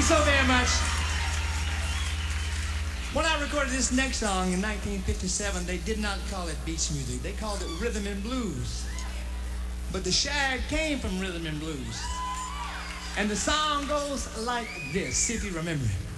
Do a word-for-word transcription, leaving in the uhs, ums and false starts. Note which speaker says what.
Speaker 1: so very much. When I recorded this next song in nineteen fifty-seven, they did not call it beach music. They called it rhythm and blues. But the shag came from rhythm and blues. And the song goes like this, see if you remember it.